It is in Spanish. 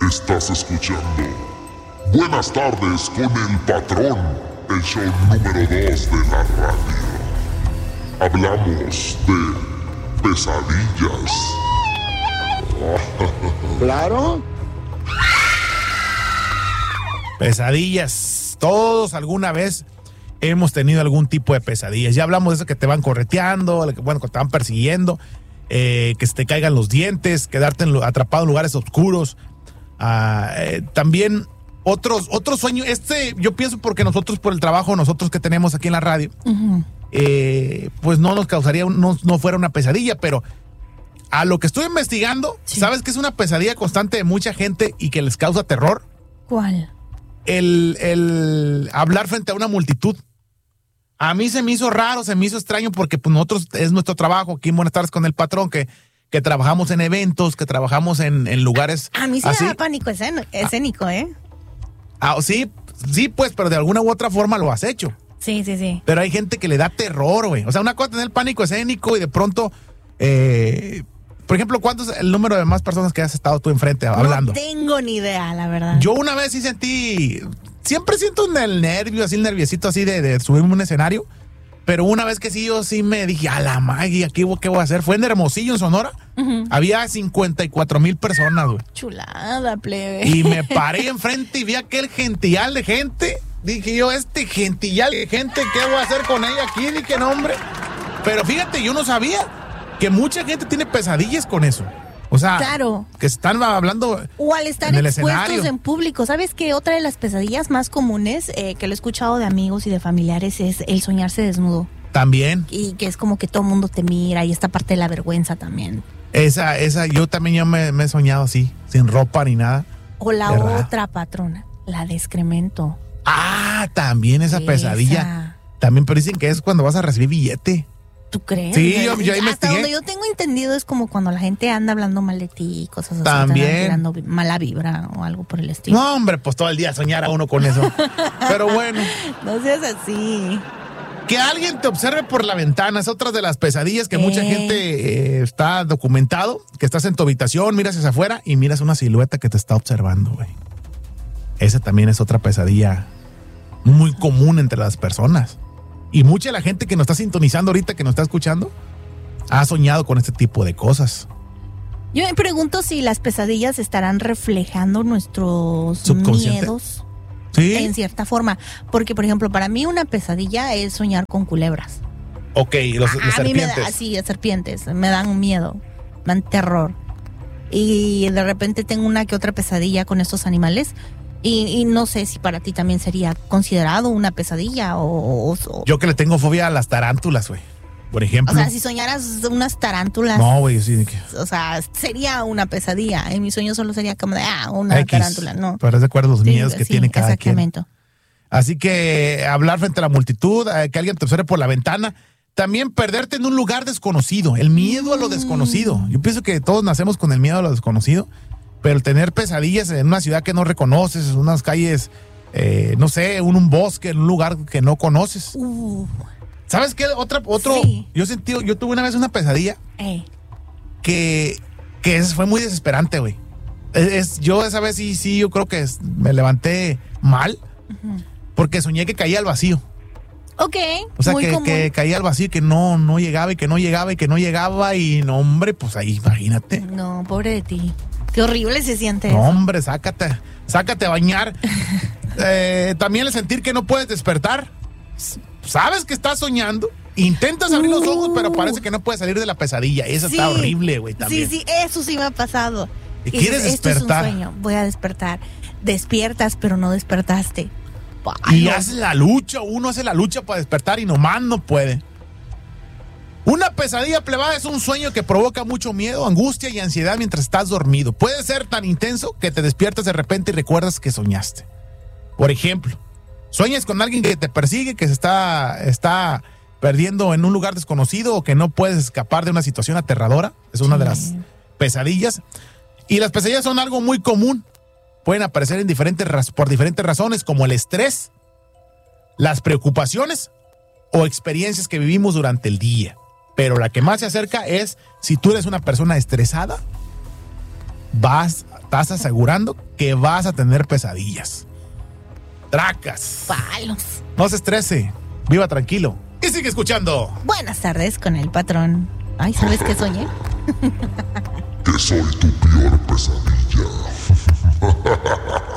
Estás escuchando Buenas tardes con el patrón, el show número 2 de la radio. Hablamos de pesadillas. ¿Claro? Pesadillas. Todos alguna vez hemos tenido algún tipo de pesadillas. Ya hablamos de eso que te van correteando, que te van persiguiendo, que se te caigan los dientes, quedarte atrapado en lugares oscuros. También otros sueños. Yo pienso porque nosotros, por el trabajo nosotros que tenemos aquí en la radio, pues no nos causaría, no fuera una pesadilla, pero a lo que estoy investigando, sí. ¿Sabes que es una pesadilla constante de mucha gente y que les causa terror? ¿Cuál? El hablar frente a una multitud. A mí se me hizo raro, se me hizo extraño porque pues nosotros es nuestro trabajo aquí en Buenas tardes con el patrón, que trabajamos en eventos, que trabajamos en lugares. A mí sí así. me da pánico escénico, ¿eh? Sí, pues, pero de alguna u otra forma lo has hecho. Sí. Pero hay gente que le da terror, güey. O sea, una cosa es tener pánico escénico y de pronto, por ejemplo, ¿cuánto es el número de más personas que has estado tú enfrente hablando? No tengo ni idea, la verdad. Yo una vez sí siempre siento el nervio, así el nerviosito así de subirme a un escenario. Pero una vez que sí, yo sí me dije, a la magia, ¿qué voy a hacer? Fue en Hermosillo, en Sonora. Había 54,000 personas, güey. Chulada, plebe. Y me paré enfrente y vi aquel gentillal de gente. Dije yo, gentillal de gente, ¿qué voy a hacer con ella aquí? Dije, no, hombre. Pero fíjate, yo no sabía que mucha gente tiene pesadillas con eso. O sea, claro, que están hablando o al estar expuestos en público. ¿Sabes qué? Otra de las pesadillas más comunes que lo he escuchado de amigos y de familiares es el soñarse desnudo. También. Y que es como que todo el mundo te mira y esta parte de la vergüenza también. Esa, yo también me he soñado así, sin ropa ni nada. O la otra, patrona, la de excremento. También esa pesadilla. También, pero dicen que es cuando vas a recibir billete. ¿Tú crees? Sí, yo investigué. Hasta donde yo tengo entendido es como cuando la gente anda hablando mal de ti y cosas así. También. Tirando mala vibra o algo por el estilo. No, hombre, pues todo el día soñar a uno con eso. Pero bueno. No seas así. Que alguien te observe por la ventana es otra de las pesadillas que mucha gente está documentado. Que estás en tu habitación, miras hacia afuera y miras una silueta que te está observando, güey. Esa también es otra pesadilla muy común entre las personas. Y mucha de la gente que nos está sintonizando ahorita, que nos está escuchando, ha soñado con este tipo de cosas. Yo me pregunto si las pesadillas estarán reflejando nuestros miedos. Sí. En cierta forma. Porque, por ejemplo, para mí una pesadilla es soñar con culebras. Ok, los serpientes. Mí me da, sí, serpientes. Me dan miedo, me dan terror. Y de repente tengo una que otra pesadilla con estos animales. Y no sé si para ti también sería considerado una pesadilla o... Yo que le tengo fobia a las tarántulas, güey. Por ejemplo. O sea, si soñaras unas tarántulas... No, güey, sí. O sea, sería una pesadilla. En mi sueño solo sería como de, una tarántula, ¿no? Pero recuerda los miedos que tiene cada quien. Así que hablar frente a la multitud, que alguien te observe por la ventana. También perderte en un lugar desconocido. El miedo a lo desconocido. Yo pienso que todos nacemos con el miedo a lo desconocido. Pero tener pesadillas en una ciudad que no reconoces, en unas calles, no sé, un bosque, en un lugar que no conoces. ¿Sabes qué? Otro. Sí. Yo tuve una vez una pesadilla que fue muy desesperante, güey. Yo esa vez sí, yo creo que me levanté mal porque soñé que caía al vacío. Ok. O sea, que caía al vacío y que no llegaba y que no llegaba y que no llegaba y no, hombre, pues ahí, imagínate. No, pobre de ti. Qué horrible se siente no, eso. Hombre, sácate a bañar. También el sentir que no puedes despertar. Sabes que estás soñando, intentas abrir los ojos, pero parece que no puedes salir de la pesadilla. Eso está horrible, güey, también. Sí, eso sí me ha pasado. Y quieres despertar. Esto es un sueño, voy a despertar. Despiertas, pero no despertaste. Y hace la lucha, uno hace la lucha para despertar y nomás no puede. Una pesadilla, plebada, es un sueño que provoca mucho miedo, angustia y ansiedad mientras estás dormido. Puede ser tan intenso que te despiertas de repente y recuerdas que soñaste. Por ejemplo, sueñas con alguien que te persigue, que se está perdiendo en un lugar desconocido o que no puedes escapar de una situación aterradora. Es una de las pesadillas. Y las pesadillas son algo muy común. Pueden aparecer por diferentes razones, como el estrés, las preocupaciones o experiencias que vivimos durante el día. Pero la que más se acerca es si tú eres una persona estresada, estás asegurando que vas a tener pesadillas. Tracas. Palos. No se estrese, viva tranquilo y sigue escuchando. Buenas tardes con el patrón. Ay, ¿sabes qué soñé? Que soy tu peor pesadilla.